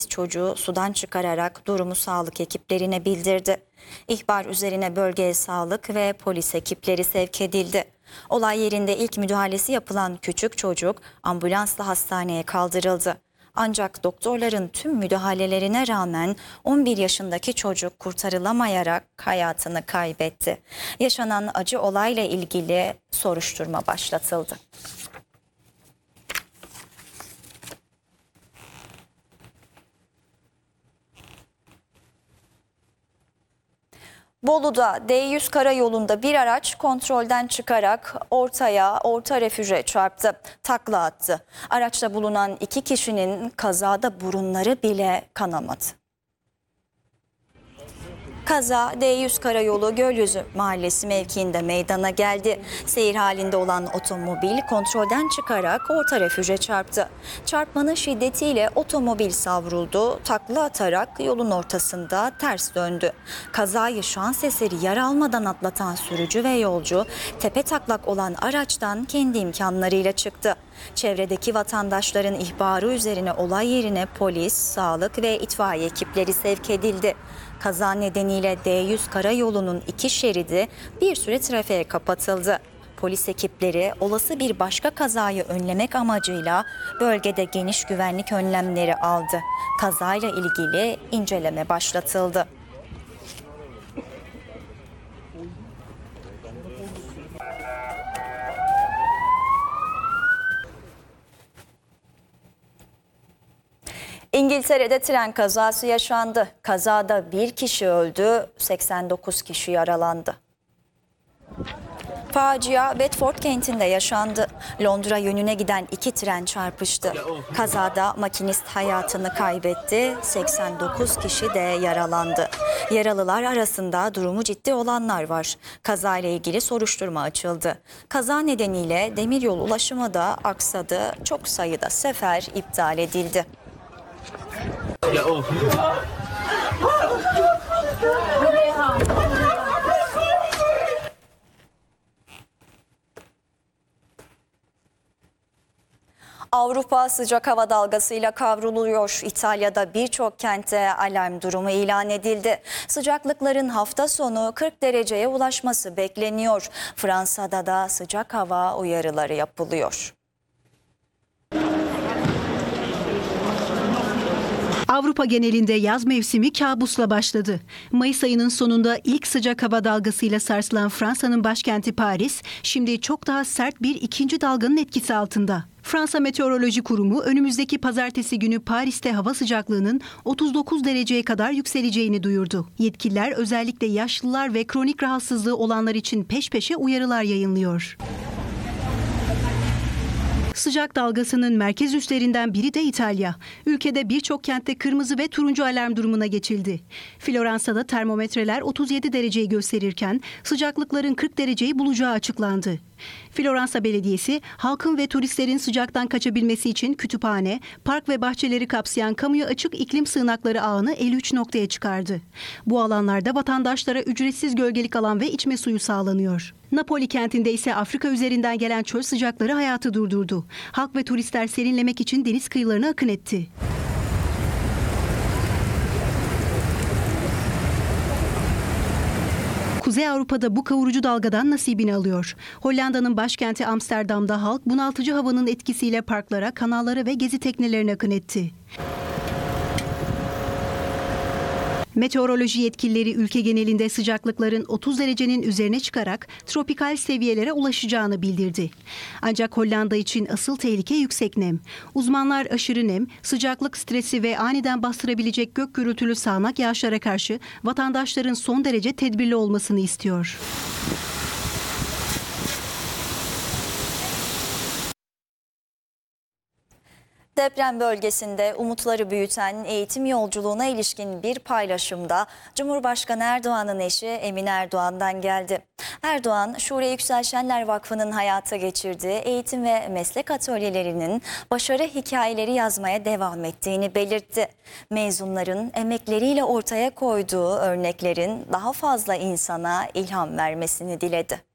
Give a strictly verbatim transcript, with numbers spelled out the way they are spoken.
çocuğu sudan çıkararak durumu sağlık ekiplerine bildirdi. İhbar üzerine bölgeye sağlık ve polis ekipleri sevk edildi. Olay yerinde ilk müdahalesi yapılan küçük çocuk ambulansla hastaneye kaldırıldı. Ancak doktorların tüm müdahalelerine rağmen on bir yaşındaki çocuk kurtarılamayarak hayatını kaybetti. Yaşanan acı olayla ilgili soruşturma başlatıldı. Bolu'da D yüz karayolunda bir araç kontrolden çıkarak ortaya, orta refüje çarptı, takla attı. Araçta bulunan iki kişinin kazada burunları bile kanamadı. Kaza D yüz Karayolu Gölyüzü Mahallesi mevkiinde meydana geldi. Seyir halinde olan otomobil kontrolden çıkarak orta refüje çarptı. Çarpmanın şiddetiyle otomobil savruldu, takla atarak yolun ortasında ters döndü. Kazayı şans eseri yara almadan atlatan sürücü ve yolcu tepe taklak olan araçtan kendi imkanlarıyla çıktı. Çevredeki vatandaşların ihbarı üzerine olay yerine polis, sağlık ve itfaiye ekipleri sevk edildi. Kaza nedeniyle D yüz Karayolu'nun iki şeridi bir süre trafiğe kapatıldı. Polis ekipleri olası bir başka kazayı önlemek amacıyla bölgede geniş güvenlik önlemleri aldı. Kazayla ilgili inceleme başlatıldı. İngiltere'de tren kazası yaşandı. Kazada bir kişi öldü, seksen dokuz kişi yaralandı. Facia Bedford kentinde yaşandı. Londra yönüne giden iki tren çarpıştı. Kazada makinist hayatını kaybetti, seksen dokuz kişi de yaralandı. Yaralılar arasında durumu ciddi olanlar var. Kazayla ilgili soruşturma açıldı. Kaza nedeniyle demiryolu ulaşımı da aksadı. Çok sayıda sefer iptal edildi. Avrupa sıcak hava dalgasıyla kavruluyor. İtalya'da birçok kentte alarm durumu ilan edildi. Sıcaklıkların hafta sonu kırk dereceye ulaşması bekleniyor. Fransa'da da sıcak hava uyarıları yapılıyor. Avrupa genelinde yaz mevsimi kabusla başladı. Mayıs ayının sonunda ilk sıcak hava dalgasıyla sarsılan Fransa'nın başkenti Paris, şimdi çok daha sert bir ikinci dalganın etkisi altında. Fransa Meteoroloji Kurumu önümüzdeki pazartesi günü Paris'te hava sıcaklığının otuz dokuz dereceye kadar yükseleceğini duyurdu. Yetkililer özellikle yaşlılar ve kronik rahatsızlığı olanlar için peş peşe uyarılar yayınlıyor. Sıcak dalgasının merkez üslerinden biri de İtalya. Ülkede birçok kentte kırmızı ve turuncu alarm durumuna geçildi. Floransa'da termometreler otuz yedi dereceyi gösterirken sıcaklıkların kırk dereceyi bulacağı açıklandı. Floransa Belediyesi, halkın ve turistlerin sıcaktan kaçabilmesi için kütüphane, park ve bahçeleri kapsayan kamuya açık iklim sığınakları ağını elli üç noktaya çıkardı. Bu alanlarda vatandaşlara ücretsiz gölgelik alan ve içme suyu sağlanıyor. Napoli kentinde ise Afrika üzerinden gelen çöl sıcakları hayatı durdurdu. Halk ve turistler serinlemek için deniz kıyılarına akın etti. Kuzey Avrupa'da bu kavurucu dalgadan nasibini alıyor. Hollanda'nın başkenti Amsterdam'da halk bunaltıcı havanın etkisiyle parklara, kanallara ve gezi teknelerine akın etti. Meteoroloji yetkilileri ülke genelinde sıcaklıkların otuz derecenin üzerine çıkarak tropikal seviyelere ulaşacağını bildirdi. Ancak Hollanda için asıl tehlike yüksek nem. Uzmanlar aşırı nem, sıcaklık stresi ve aniden bastırabilecek gök gürültülü sağanak yağışlara karşı vatandaşların son derece tedbirli olmasını istiyor. Deprem bölgesinde umutları büyüten eğitim yolculuğuna ilişkin bir paylaşımda Cumhurbaşkanı Erdoğan'ın eşi Emine Erdoğan'dan geldi. Erdoğan, Şule Yükselşenler Vakfı'nın hayata geçirdiği eğitim ve meslek atölyelerinin başarı hikayeleri yazmaya devam ettiğini belirtti. Mezunların emekleriyle ortaya koyduğu örneklerin daha fazla insana ilham vermesini diledi.